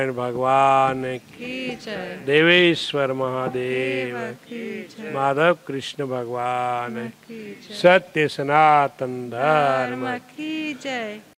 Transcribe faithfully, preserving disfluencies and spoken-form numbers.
भगवान की जय, देवेश्वर महादेव की जय, माधव कृष्ण भगवान की जय, सत्य सनातन धर्म धर्म की जय।